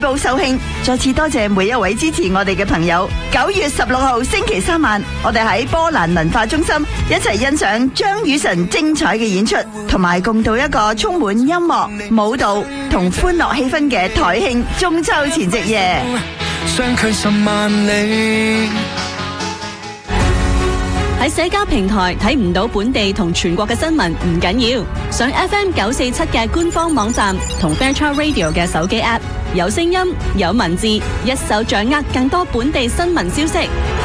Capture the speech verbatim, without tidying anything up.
報售罄，再次多謝每一位支持我哋嘅朋友。九月十六號星期三晚，我哋喺波蘭文化中心一齊欣賞張雨晨精彩嘅演出，同埋共度一個充滿音樂、舞蹈同歡樂氣氛嘅台慶中秋前夕夜。 相距十萬里。 喺社交平台睇唔到本地同全國嘅新聞唔緊要，上 F M 九四七嘅官方網站同 Fairchild Radio 嘅手機 App， 有聲音有文字，一手掌握更多本地新聞消息。